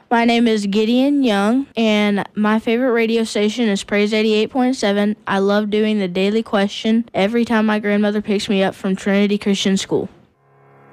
My name is Gideon Young, and my favorite radio station is Praise 88.7. I love doing the daily question every time my grandmother picks me up from Trinity Christian School.